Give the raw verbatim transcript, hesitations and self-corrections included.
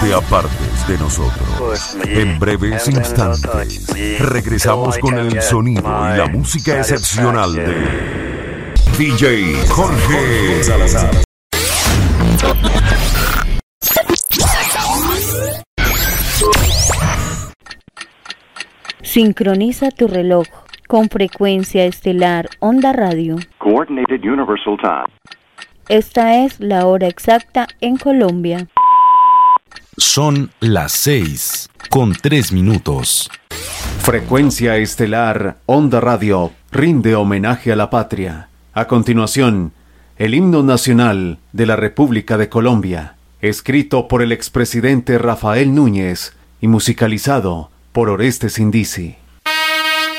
te apartes de nosotros. En breves instantes, regresamos con el sonido y la música excepcional de D J Jorge Salazar. Sincroniza tu reloj con frecuencia estelar Onda Radio. Coordinated Universal Time. Esta es la hora exacta en Colombia. Son las seis con tres minutos. Frecuencia estelar Onda Radio rinde homenaje a la patria. A continuación, el himno nacional de la República de Colombia, escrito por el expresidente Rafael Núñez y musicalizado por Orestes Indisi.